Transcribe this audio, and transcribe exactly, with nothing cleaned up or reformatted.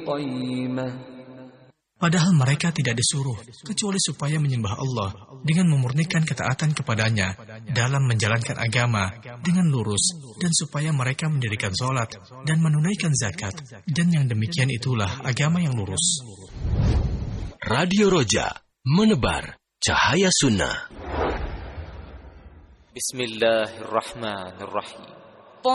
قيمة. Padahal mereka tidak disuruh, kecuali supaya menyembah Allah dengan memurnikan ketaatan kepadanya dalam menjalankan agama dengan lurus, dan supaya mereka mendirikan sholat dan menunaikan zakat, dan yang demikian itulah agama yang lurus. Radio Roja, menebar cahaya sunnah. Bismillahirrahmanirrahim.